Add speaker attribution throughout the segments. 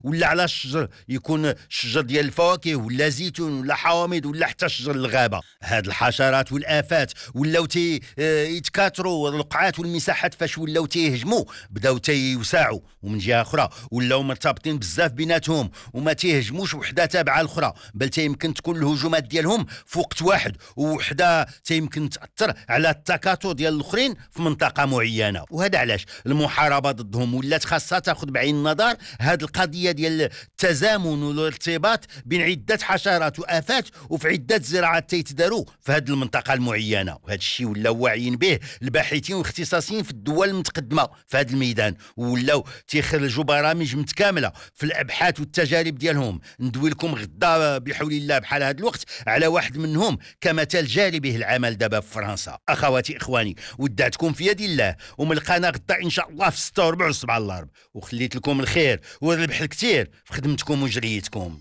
Speaker 1: ولا على الشجر، يكون الشجر ديال الفواكه ولا زيتون ولا حوامض ولا حتى شجر الغابه. هاد الحشرات والافات ولاو يتكاثروا، القعات والمساحات فاش ولاو تيهجموا بداو تيوسعوا، ومن جهه اخرى ولاو مرتبطين بزاف بيناتهم وما تيهجموش وحده تابعه الاخرى، بل تيمكن تكون الهجومات ديالهم في وقت واحد، وحده تيمكن تاثر على التكاثر ديال الاخرين في منطقه معينه. وهذا علاش المحاربه ضدهم ولات خاصها تاخذ بعين النظر هذه القضيه ديال التزامن والارتباط بين عده حشرات وافات وفي عده زراعات تيتداروا في هذه المنطقه المعينه. وهذا الشيء ولاو واعيين به الباحثين والاختصاصيين في الدول المتقدمه في هذا الميدان، ولاو تيخرجوا برامج متكامله في الابحاث والتجارب ديالهم. ندوي لكم غدا بحول الله بحال هذا الوقت على واحد منهم كمثال جاري به العمل دابا في فرنسا. اخواتي اخواني، ودعتكم في يد الله، ومن القناه غدا ان شاء الله في 6:15 7 الغرب، وخليت لكم الخير والربح الكثير في خدمتكم وجريتكم.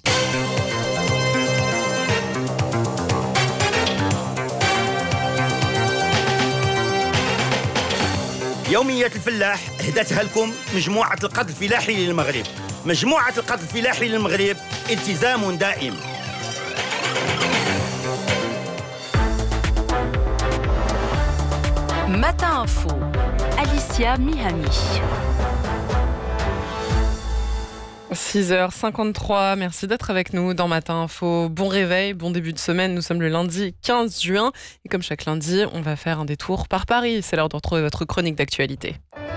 Speaker 1: يومية الفلاح هدتها لكم مجموعة القتل الفلاحي للمغرب. مجموعة القتل الفلاحي للمغرب، التزام دائم.
Speaker 2: Matin Info, Alicia Mihami.
Speaker 3: 6h53, merci d'être avec nous dans Matin Info. Bon réveil, bon début de semaine, nous sommes le lundi 15 juin et comme chaque lundi, on va faire un détour par Paris. C'est l'heure de retrouver votre chronique d'actualité.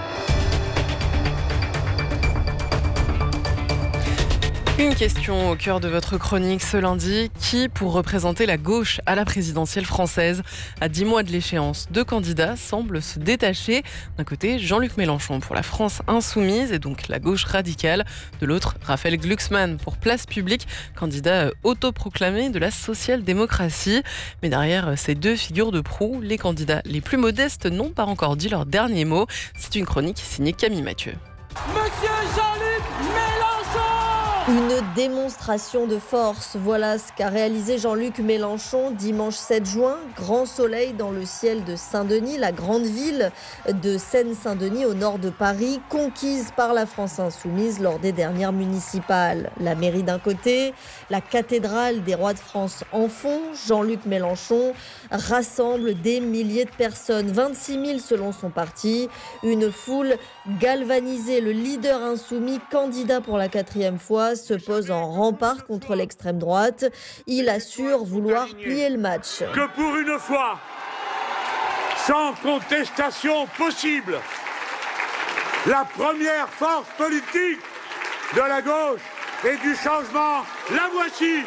Speaker 3: Une question au cœur de votre chronique ce lundi. Qui, pour représenter la gauche à la présidentielle française, à 10 mois de l'échéance, 2 candidats semblent se détacher. D'un côté, Jean-Luc Mélenchon pour la France insoumise et donc la gauche radicale. De l'autre, Raphaël Glucksmann pour Place Publique, candidat autoproclamé de la social-démocratie. Mais derrière ces 2 figures de proue, les candidats les plus modestes n'ont pas encore dit leur dernier mot. C'est une chronique signée Camille Mathieu.
Speaker 4: Monsieur Jean-Luc Mélenchon!
Speaker 5: Une démonstration de force, voilà ce qu'a réalisé Jean-Luc Mélenchon dimanche 7 juin. Grand soleil dans le ciel de Saint-Denis, la grande ville de Seine-Saint-Denis au nord de Paris, conquise par la France insoumise lors des dernières municipales. La mairie d'un côté, la cathédrale des rois de France en fond. Jean-Luc Mélenchon rassemble des milliers de personnes, 26 000 selon son parti. Une foule galvanisée, le leader insoumis, candidat pour la 4e fois, se pose en rempart contre l'extrême droite. Il assure vouloir plier le match.
Speaker 6: Que pour une fois, sans contestation possible, la première force politique de la gauche et du changement, la voici.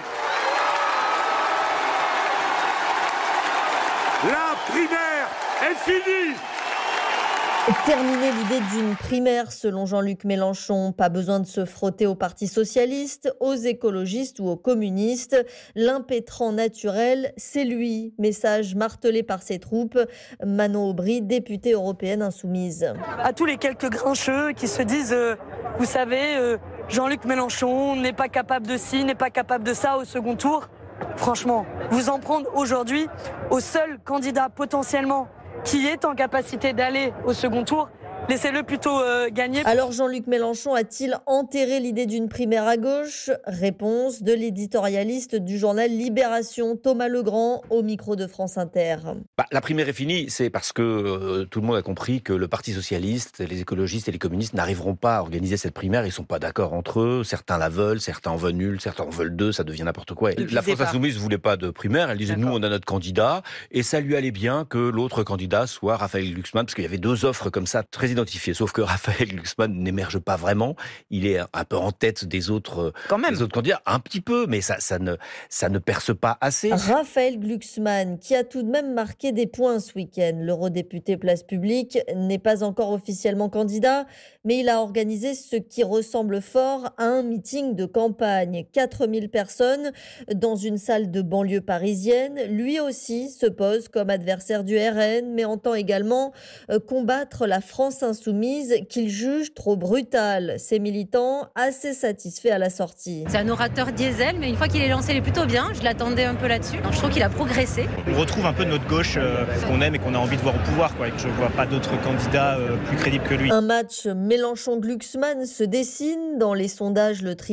Speaker 6: La primaire est finie.
Speaker 5: Terminer l'idée d'une primaire selon Jean-Luc Mélenchon. Pas besoin de se frotter au Parti socialiste, aux écologistes ou aux communistes. L'impétrant naturel, c'est lui. Message martelé par ses troupes. Manon Aubry, députée européenne insoumise.
Speaker 7: À tous les quelques grincheux qui se disent, vous savez, Jean-Luc Mélenchon n'est pas capable de ci, n'est pas capable de ça au second tour. Franchement, vous en prendre aujourd'hui au seul candidat potentiellement qui est en capacité d'aller au second tour, laissez-le plutôt gagner.
Speaker 5: Alors Jean-Luc Mélenchon a-t-il enterré l'idée d'une primaire à gauche ? Réponse de l'éditorialiste du journal Libération, Thomas Legrand, au micro de France Inter.
Speaker 8: La primaire est finie, c'est parce que tout le monde a compris que le Parti socialiste, les écologistes et les communistes n'arriveront pas à organiser cette primaire. Ils ne sont pas d'accord entre eux. Certains la veulent, certains en veulent une, certains en veulent 2, ça devient n'importe quoi. La France insoumise ne voulait pas de primaire. Elle disait, nous, on a notre candidat. Et ça lui allait bien que l'autre candidat soit Raphaël Glucksmann, parce qu'il y avait 2 offres comme ça, très identifié. Sauf que Raphaël Glucksmann n'émerge pas vraiment. Il est un peu en tête des autres candidats, un petit peu, mais ça ne perce pas assez.
Speaker 5: Raphaël Glucksmann, qui a tout de même marqué des points ce week-end. L'eurodéputé Place Publique n'est pas encore officiellement candidat, mais il a organisé ce qui ressemble fort à un meeting de campagne. 4000 personnes dans une salle de banlieue parisienne. Lui aussi se pose comme adversaire du RN, mais entend également combattre la France insoumise qu'il juge trop brutale. Ses militants assez satisfaits à la sortie.
Speaker 9: C'est un orateur diesel, mais une fois qu'il est lancé, il est plutôt bien. Je l'attendais un peu là-dessus. Je trouve qu'il a progressé.
Speaker 10: On retrouve un peu notre gauche qu'on aime et qu'on a envie de voir au pouvoir, quoi. Et que je ne vois pas d'autres candidats plus crédibles que lui.
Speaker 5: Un match Mélenchon-Glucksmann se dessine. Dans les sondages, le trio